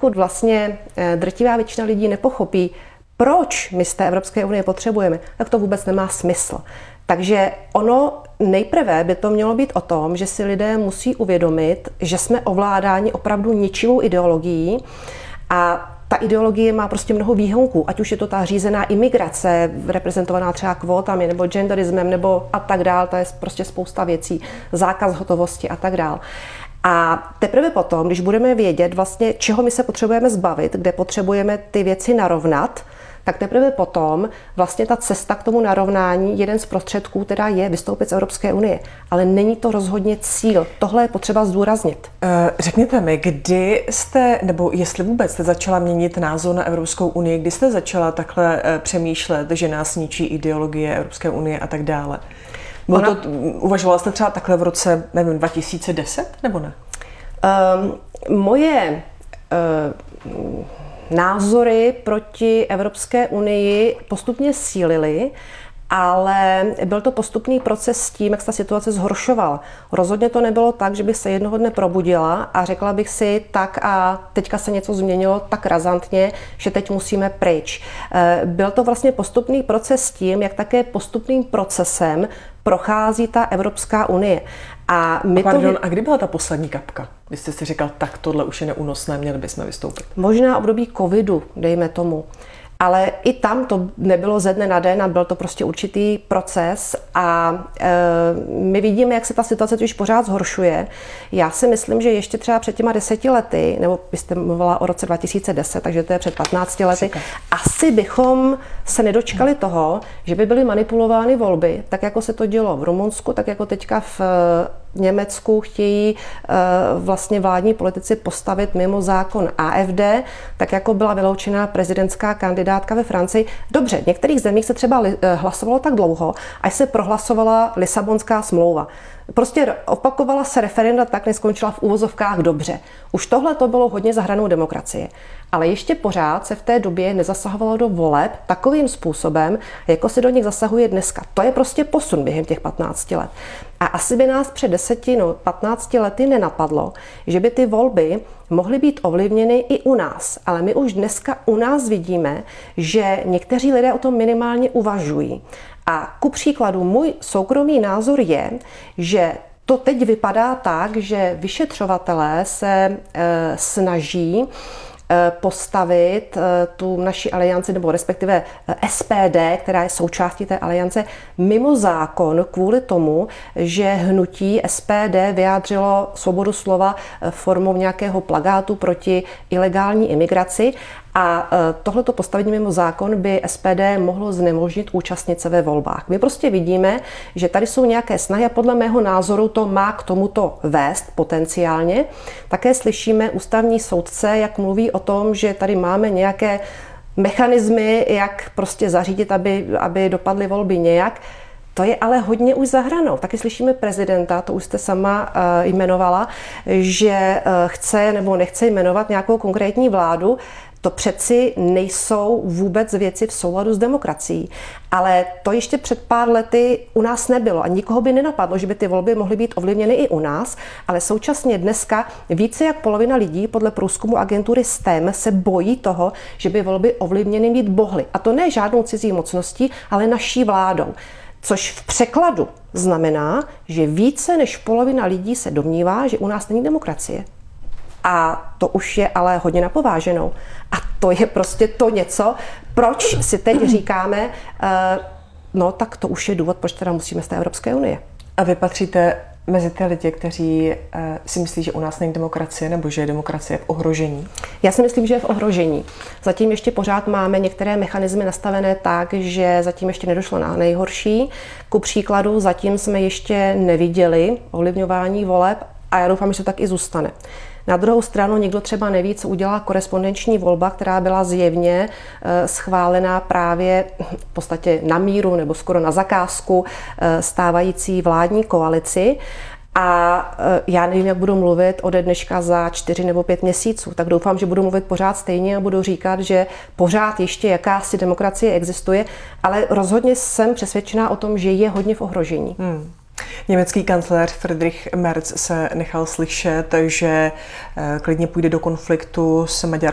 dokud vlastně drtivá většina lidí nepochopí, proč my z té Evropské unie potřebujeme, tak to vůbec nemá smysl. Takže ono nejprve by to mělo být o tom, že si lidé musí uvědomit, že jsme ovládáni opravdu ničivou ideologií a ta ideologie má prostě mnoho výhonků, ať už je to ta řízená imigrace, reprezentovaná třeba kvótami, nebo genderismem, nebo a tak dál, to je prostě spousta věcí, zákaz hotovosti a tak dál. A teprve potom, když budeme vědět vlastně, čeho my se potřebujeme zbavit, kde potřebujeme ty věci narovnat, tak teprve potom vlastně ta cesta k tomu narovnání, jeden z prostředků teda je vystoupit z Evropské unie. Ale není to rozhodně cíl. Tohle je potřeba zdůraznit. Řekněte mi, kdy jste, nebo jestli vůbec jste začala měnit názor na Evropskou unii, kdy jste začala takhle přemýšlet, že nás ničí ideologie Evropské unie a tak dále? Uvažovala jste třeba takhle v roce, nevím, 2010 nebo ne? Moje názory proti Evropské unii postupně sílily, ale byl to postupný proces s tím, jak se ta situace zhoršovala. Rozhodně to nebylo tak, že bych se jednoho dne probudila a řekla bych si tak a teďka se něco změnilo tak razantně, že teď musíme pryč. Byl to vlastně postupný proces s tím, jak také postupným procesem prochází ta Evropská unie. A kdy byla ta poslední kapka? Vy jste si říkal, tak tohle už je neúnosné, měli bychom vystoupit. Možná období covidu, dejme tomu. Ale i tam to nebylo ze dne na den a byl to prostě určitý proces a my vidíme, jak se ta situace už pořád zhoršuje. Já si myslím, že ještě třeba před těma 10 lety, nebo vy jste mluvila o roce 2010, takže to je před 15 lety, asi bychom se nedočkali toho, že by byly manipulovány volby, tak jako se to dělo v Rumunsku, tak jako teďka v Německu chtějí vlastně vládní politici postavit mimo zákon AfD, tak jako byla vyloučená prezidentská kandidátka ve Francii. Dobře, v některých zemích se třeba hlasovalo tak dlouho, až se prohlasovala Lisabonská smlouva. Prostě opakovala se referenda, tak neskončila v úvozovkách dobře. Už tohle to bylo hodně za hranou demokracie. Ale ještě pořád se v té době nezasahovalo do voleb takovým způsobem, jako se do nich zasahuje dneska. To je prostě posun během těch 15 let. A asi by nás před 15 lety nenapadlo, že by ty volby mohly být ovlivněny i u nás. Ale my už dneska u nás vidíme, že někteří lidé o tom minimálně uvažují. A ku příkladu můj soukromý názor je, že to teď vypadá tak, že vyšetřovatelé se snaží postavit tu naši alianci, nebo respektive SPD, která je součástí té aliance, mimo zákon kvůli tomu, že hnutí SPD vyjádřilo svobodu slova formou nějakého plakátu proti ilegální imigraci. A tohleto postavení mimo zákon by SPD mohlo znemožnit účastnit se ve volbách. My prostě vidíme, že tady jsou nějaké snahy a podle mého názoru to má k tomuto vést potenciálně. Také slyšíme ústavní soudce, jak mluví o tom, že tady máme nějaké mechanismy, jak prostě zařídit, aby dopadly volby nějak. To je ale hodně už za hranou. Taky slyšíme prezidenta, to už jste sama jmenovala, že chce nebo nechce jmenovat nějakou konkrétní vládu. To přeci nejsou vůbec věci v souladu s demokracií. Ale to ještě před pár lety u nás nebylo a nikoho by nenapadlo, že by ty volby mohly být ovlivněny i u nás, ale současně dneska více jak polovina lidí podle průzkumu agentury STEM se bojí toho, že by volby ovlivněny být mohly. A to ne žádnou cizí mocností, ale naší vládou. Což v překladu znamená, že více než polovina lidí se domnívá, že u nás není demokracie. A to už je ale hodně napováženou. A to je prostě to něco, proč si teď říkáme, no tak to už je důvod, proč teda musíme z té Evropské unie. A vy patříte mezi ty lidi, kteří si myslí, že u nás není demokracie, nebo že je demokracie v ohrožení? Já si myslím, že je v ohrožení. Zatím ještě pořád máme některé mechanismy nastavené tak, že zatím ještě nedošlo na nejhorší. Ku příkladu, zatím jsme ještě neviděli ovlivňování voleb a já doufám, že to tak i zůstane. Na druhou stranu nikdo třeba neví, co udělá korespondenční volba, která byla zjevně schválená právě v podstatě na míru nebo skoro na zakázku stávající vládní koalici. A já nevím, jak budu mluvit ode dneška za 4 nebo 5 měsíců, tak doufám, že budu mluvit pořád stejně a budu říkat, že pořád ještě jakási demokracie existuje, ale rozhodně jsem přesvědčená o tom, že je hodně v ohrožení. Německý kancléř Friedrich Merz se nechal slyšet, že klidně půjde do konfliktu s Maďarskem